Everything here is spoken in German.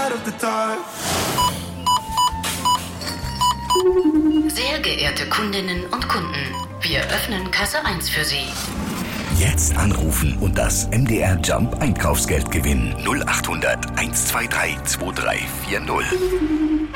light of the dark. Sehr geehrte Kundinnen und Kunden, wir öffnen Kasse 1 für Sie. Jetzt anrufen und das MDR Jump Einkaufsgeld gewinnen. 0800 123 2340.